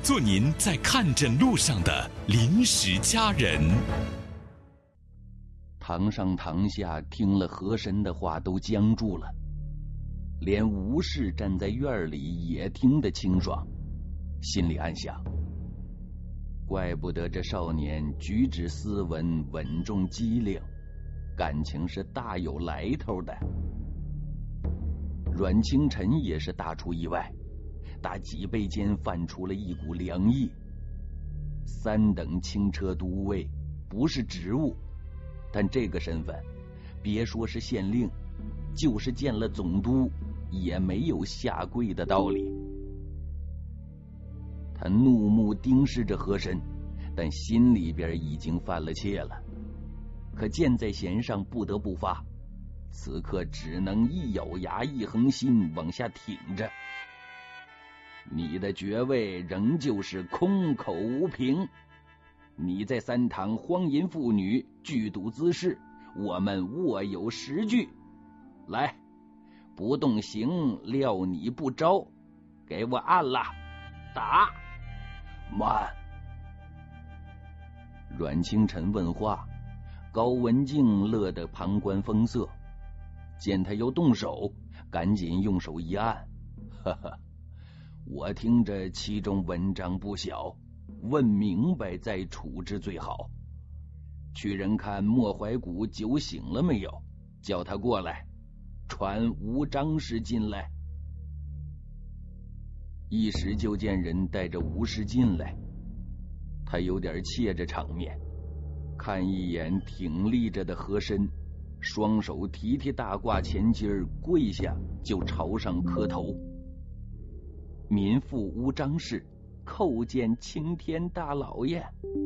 做您在看诊路上的临时家人。 堂上堂下听了和珅的话都僵住了，连吴氏站在院里也听得清爽，心里暗想，怪不得这少年举止斯文，稳重机灵，感情是大有来头的。阮清晨也是大出意外，打脊背间泛出了一股凉意。3等轻车都尉不是职务，但这个身份，别说是县令，就是见了总督也没有下跪的道理。他怒目盯视着和珅，但心里边已经犯了怯了。可箭在弦上不得不发，此刻只能一咬牙一横心往下挺着。你的爵位仍旧是空口无凭，你在3堂荒淫妇女，剧赌滋事，我们握有实据。来，不动刑，料你不招，给我按了，打！慢！阮清晨问话，高文静乐得旁观风色，见他要动手，赶紧用手一按，呵呵，我听着其中文章不小，问明白再处置最好。去人看莫怀古酒醒了没有，叫他过来，传吴张氏进来。一时就见人带着吴氏进来，他有点怯着场面，看一眼挺立着的和珅，双手提大褂前襟跪下就朝上磕头。民妇吴张氏叩见青天大老爷。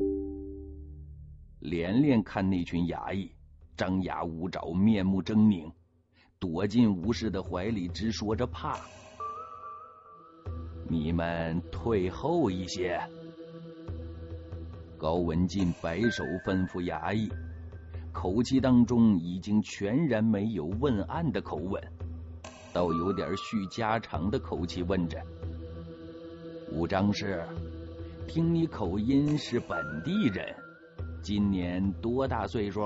连连看那群衙役张牙舞爪，面目狰狞，躲进吴氏的怀里直说着怕。你们退后一些。高文进摆手吩咐衙役，口气当中已经全然没有问案的口吻，倒有点叙家常的口气问着，吴张氏，听你口音是本地人，今年多大岁数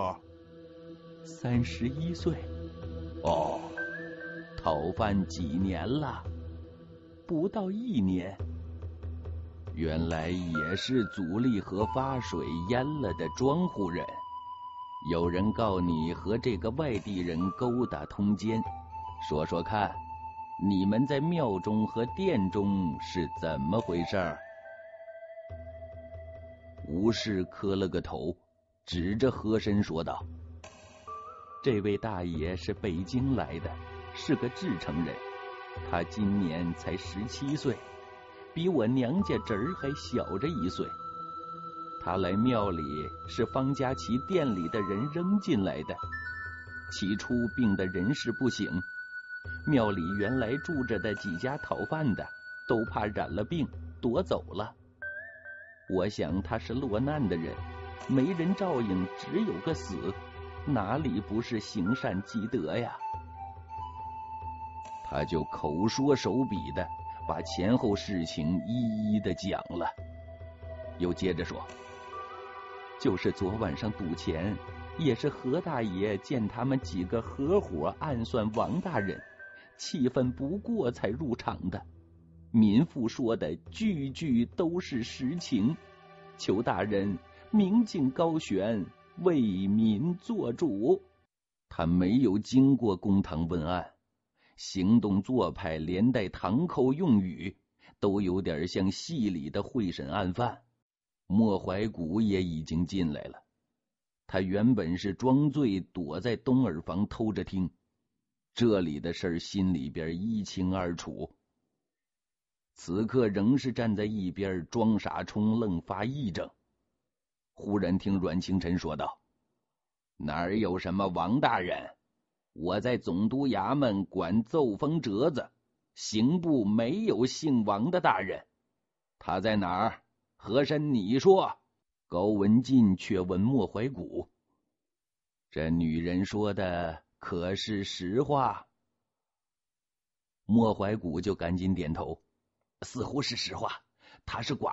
？31岁。哦，讨饭几年了？不到1年。原来也是祖立河发水淹了的庄户人。有人告你和这个外地人勾搭通奸，说说看，你们在庙中和殿中是怎么回事？吴氏磕了个头，指着和珅说道，这位大爷是北京来的，是个至诚人，他今年才17岁，比我娘家侄儿还小着1岁。他来庙里是方家齐店里的人扔进来的，起初病得人事不省，庙里原来住着的几家讨饭的都怕染了病躲走了。我想他是落难的人，没人照应，只有个死，哪里不是行善积德呀？他就口说手比的把前后事情一一的讲了，又接着说，就是昨晚上赌钱，也是何大爷见他们几个合伙暗算王大人，气愤不过才入场的。民妇说的句句都是实情，求大人明镜高悬，为民做主。他没有经过公堂问案，行动做派连带堂口用语都有点像戏里的会审案犯。莫怀古也已经进来了，他原本是装醉躲在东耳房偷着听，这里的事儿心里边一清二楚，此刻仍是站在一边装傻充愣发癔症。忽然听阮清晨说道，哪儿有什么王大人，我在总督衙门管奏风折子，刑部没有姓王的大人，他在哪儿？和珅你说。高文进却问莫怀古，这女人说的可是实话？莫怀古就赶紧点头，似乎是实话，她是寡